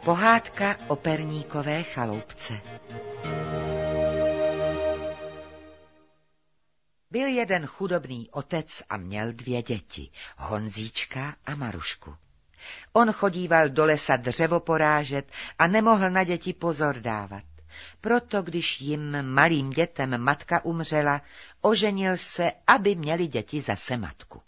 Pohádka o perníkové chaloupce. Byl jeden chudobný otec a měl 2 děti, Honzíčka a Marušku. On chodíval do lesa dřevo porážet a nemohl na děti pozor dávat. Proto, když jim malým dětem matka umřela, oženil se, aby měli děti zase matku.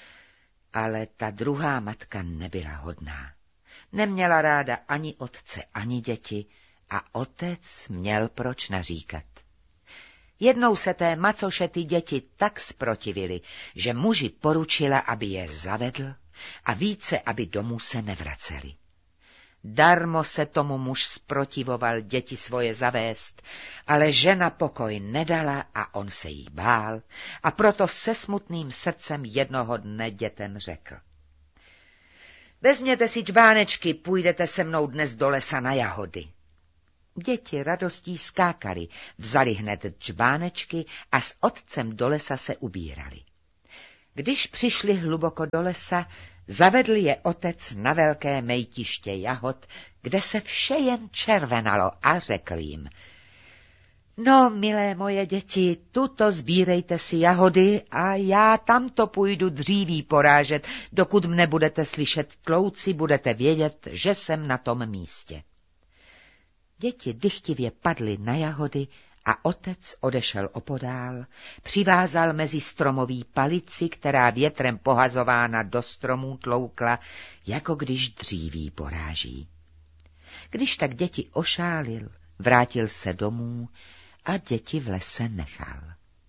Ale ta druhá matka nebyla hodná. Neměla ráda ani otce, ani děti a otec měl proč naříkat. Jednou se té macoše ty děti tak zprotivily, že muži poručila, aby je zavedl a více, aby domů se nevraceli. Darmo se tomu muž zprotivoval děti svoje zavést, ale žena pokoj nedala a on se jí bál a proto se smutným srdcem jednoho dne dětem řekl. Vezměte si džbánečky, půjdete se mnou dnes do lesa na jahody. Děti radostí skákali, vzali hned džbánečky a s otcem do lesa se ubírali. Když přišli hluboko do lesa, zavedl je otec na velké mejtiště jahod, kde se vše jen červenalo a řekl jim. No, milé moje děti, tuto sbírejte si jahody a já tamto půjdu dříví porážet, dokud mne budete slyšet tlouci, budete vědět, že jsem na tom místě. Děti dychtivě padly na jahody a otec odešel opodál, přivázal mezi stromový palici, která větrem pohazována do stromů tloukla, jako když dříví poráží. Když tak děti ošálil, vrátil se domů a děti v lese nechal.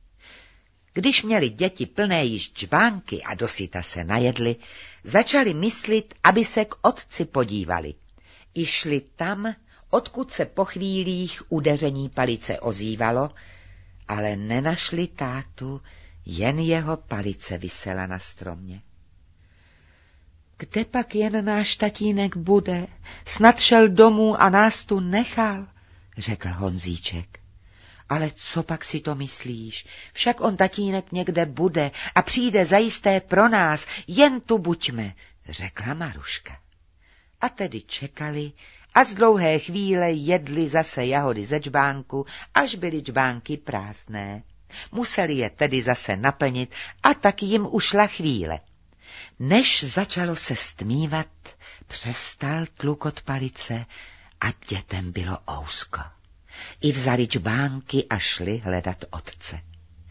Když měli děti plné již džbánky a dosyta se najedli, začali myslit, aby se k otci podívali. I šli tam, odkud se po chvílích udeření palice ozývalo, ale nenašli tátu, jen jeho palice visela na stromě. Kde pak jen náš tatínek bude? Snad šel domů a nás tu nechal, řekl Honzíček. Ale co pak si to myslíš? Však on tatínek někde bude a přijde zajisté pro nás, jen tu buďme, řekla Maruška. A tedy čekali a z dlouhé chvíle jedli zase jahody ze džbánku, až byly džbánky prázdné. Museli je tedy zase naplnit a tak jim ušla chvíle. Než začalo se stmívat, přestal tlukot palice a dětem bylo ousko. I vzali džbánky a šli hledat otce.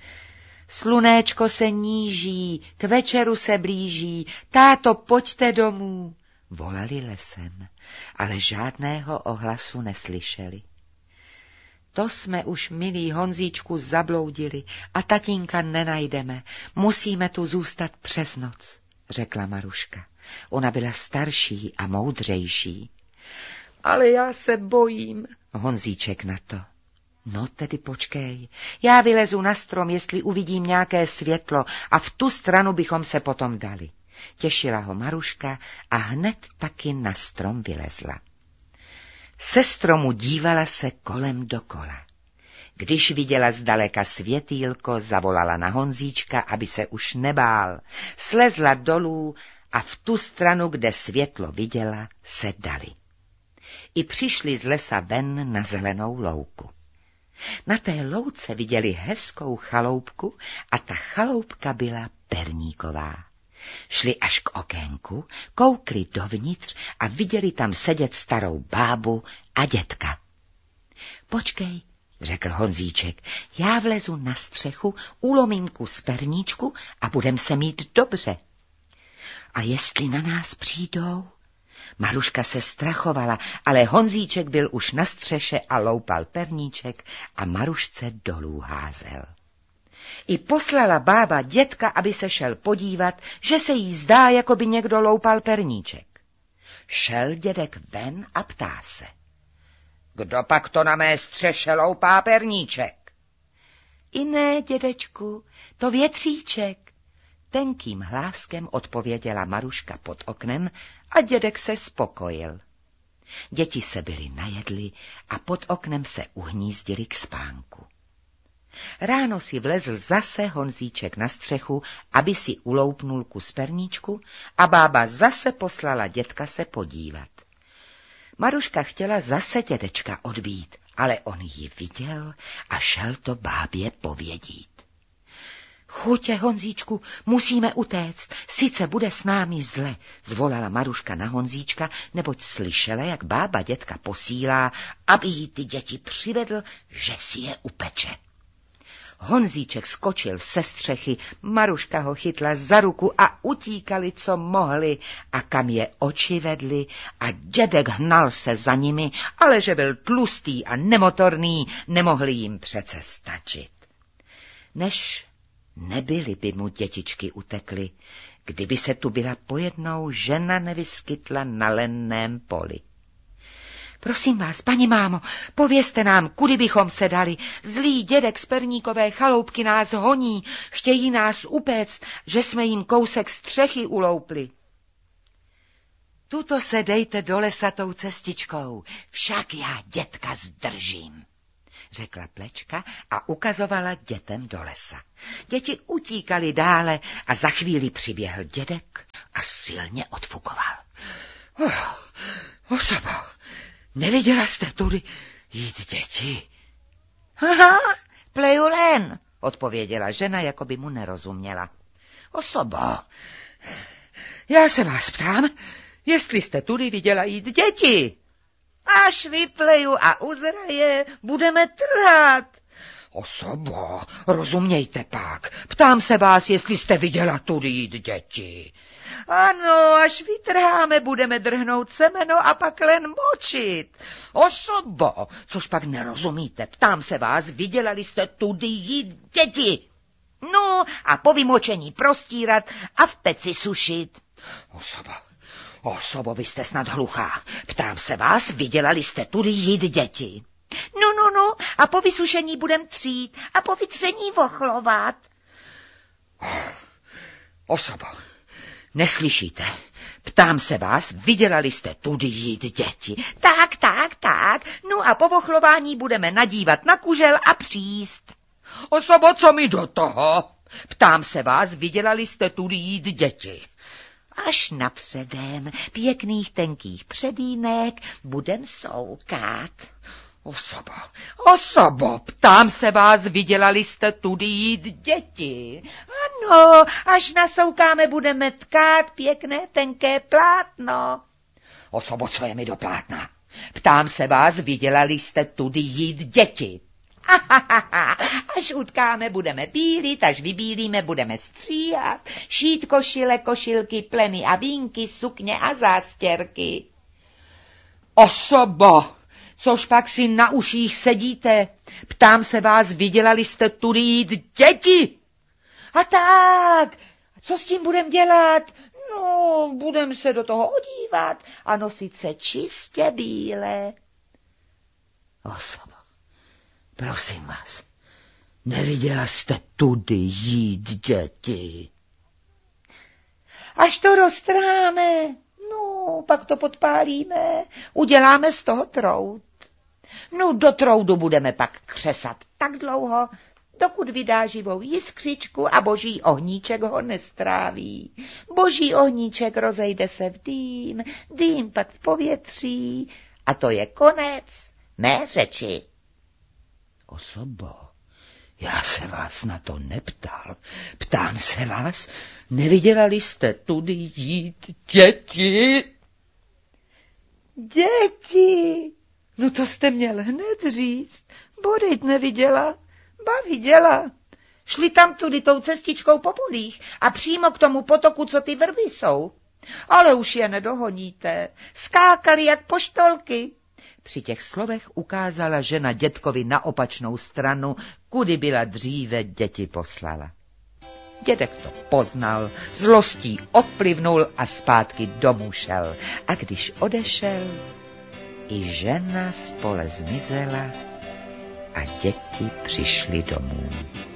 Slunéčko se níží, k večeru se blíží, táto, pojďte domů, volali lesem, ale žádného ohlasu neslyšeli. To jsme už, milý Honzíčku, zabloudili a tatínka nenajdeme, musíme tu zůstat přes noc, řekla Maruška. Ona byla starší a moudřejší. Ale já se bojím, Honzíček na to. No tedy počkej, já vylezu na strom, jestli uvidím nějaké světlo a v tu stranu bychom se potom dali. Těšila ho Maruška a hned taky na strom vylezla. Se stromu dívala se kolem dokola. Když viděla zdaleka světýlko, zavolala na Honzíčka, aby se už nebál. Slezla dolů a v tu stranu, kde světlo viděla, se dali. I přišli z lesa ven na zelenou louku. Na té louce viděli hezkou chaloupku a ta chaloupka byla perníková. Šli až k okénku, koukli dovnitř a viděli tam sedět starou bábu a dětka. Počkej, řekl Honzíček, já vlezu na střechu, ulomím kus perníčku a budem se mít dobře. A jestli na nás přijdou? Maruška se strachovala, ale Honzíček byl už na střeše a loupal perníček a Marušce dolů házel. I poslala bába dětka, aby se šel podívat, že se jí zdá, jako by někdo loupal perníček. Šel dědek ven a ptá se. Kdo pak to na mé střeše loupá perníček? I ne, dědečku, to větříček. Tenkým hláskem odpověděla Maruška pod oknem a dědek se spokojil. Děti se byly najedli a pod oknem se uhnízdili k spánku. Ráno si vlezl zase Honzíček na střechu, aby si uloupnul kus perníčku a bába zase poslala dětka se podívat. Maruška chtěla zase dědečka odbít, ale on ji viděl a šel to bábě povědít. Chutě, Honzíčku, musíme utéct, sice bude s námi zle, zvolala Maruška na Honzíčka, neboť slyšela, jak bába dětka posílá, aby jí ty děti přivedl, že si je upeče. Honzíček skočil se střechy, Maruška ho chytla za ruku a utíkali, co mohli, a kam je oči vedli, a dědek hnal se za nimi, ale že byl tlustý a nemotorný, nemohli jim přece stačit. Než nebyly by mu dětičky utekly, kdyby se tu byla pojednou žena nevyskytla na lenném poli. Prosím vás, paní mámo, povězte nám, kudy bychom se dali. Zlý dědek z perníkové chaloupky nás honí, chtějí nás upéct, že jsme jim kousek střechy uloupli. Tuto se dejte do lesa tou cestičkou, však já dětka zdržím, řekla Plečka a ukazovala dětem do lesa. Děti utíkali dále a za chvíli přiběhl dědek a silně odfukoval. Osobo, neviděla jste tudy jít děti? Haha, pleju len, odpověděla žena, jako by mu nerozuměla. Osobo, já se vás ptám, jestli jste tudy viděla jít děti. Až vypleju a uzraje, budeme trhat. Osobo, rozumějte pak, ptám se vás, jestli jste viděla tudy jít děti. Ano, až vytrháme, budeme drhnout semeno a pak len močit. Osobo, což pak nerozumíte, ptám se vás, vidělali jste tudy jít děti. No, a po vymočení prostírat a v peci sušit. Osobo, vy jste snad hluchá. Ptám se vás, vidělali jste tudy jít děti. No, a po vysušení budem třít a po vytření vochlovat. Osobo, neslyšíte? Ptám se vás, vidělali jste tudy jít děti. Tak. No a po vochlování budeme nadívat na kužel a příst. Osobo, co mi do toho? Ptám se vás, vidělali jste tudy jít děti. Až napředem pěkných tenkých předínek budem soukat. Osobo, ptám se vás, vidělali jste tudy jít děti. Ano, až nasoukáme, budeme tkát pěkné tenké plátno. Osobo, co je mi do plátna? Ptám se vás, vidělali jste tudy jít děti. Až utkáme, budeme bílit, až vybílíme, budeme stříhat, šít košile, košilky, pleny a vínky, sukně a zástěrky. Osobo, což pak si na uších sedíte? Ptám se vás, vidělali jste tudy jít děti? A tak, co s tím budem dělat? No, budem se do toho odívat a nosit se čistě bílé. Osobo, prosím vás, neviděla jste tudy jít děti? Až to roztrháme, no, pak to podpálíme, uděláme z toho trout. No, do troudu budeme pak křesat tak dlouho, dokud vydá živou jiskřičku a boží ohníček ho nestráví. Boží ohníček rozejde se v dým, dým pak v povětří a to je konec mé řeči. Osobo, já se vás na to neptal. Ptám se vás, nevidělali jste tudy jít děti? Děti? No to jste měl hned říct. Bodejt neviděla, ba viděla. Šli tam tudy tou cestičkou po polích a přímo k tomu potoku, co ty vrby jsou. Ale už je nedohoníte. Skákali jak poštolky. Při těch slovech ukázala žena dědkovi na opačnou stranu, kudy byla dříve děti poslala. Dědek to poznal, zlostí odplivnul a zpátky domů šel. A když odešel, i žena z pole zmizela a děti přišly domů.